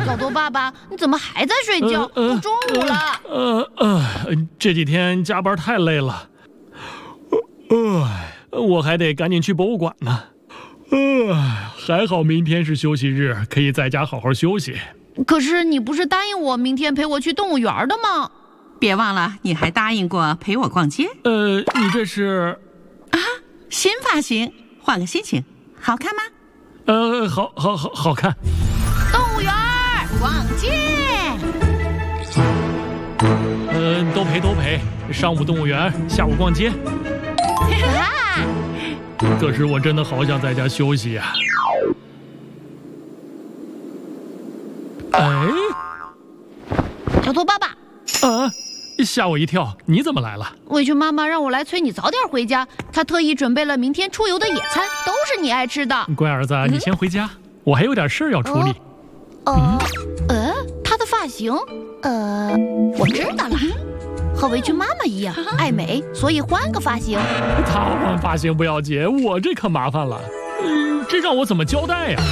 小头爸爸，你怎么还在睡觉？都中午了。 这几天加班太累了，我还得赶紧去博物馆呢。还好明天是休息日，可以在家好好休息。 可是你不是答应我明天陪我去动物园的吗？ 别忘了，你还答应过陪我逛街。 你这是？ 新发型，换个心情，好看吗？ 好看。 动物园逛街。 都陪，上午动物园，下午逛街。可是我真的好想在家休息呀。 小头爸爸。 吓我一跳！你怎么来了？ 委屈妈妈让我来催你早点回家，她特意准备了明天出游的野餐，都是你爱吃的。 乖儿子，你先回家，我还有点事要处理。 她的发型，我知道了，和委屈妈妈一样爱美，所以换个发型。 她换发型不要紧，我这可麻烦了。这让我怎么交代呀？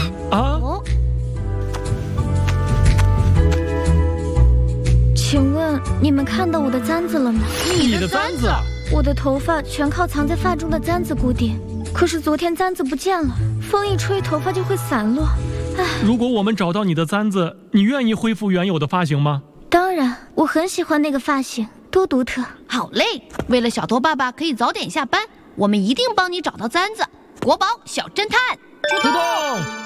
请问你们看到我的簪子了吗？ 你的簪子？ 我的头发全靠藏在发中的簪子固定，可是昨天簪子不见了，风一吹头发就会散落。 如果我们找到你的簪子，你愿意恢复原有的发型吗？ 当然，我很喜欢那个发型，多独特。 好嘞，为了小头爸爸可以早点下班，我们一定帮你找到簪子。国宝小侦探出动。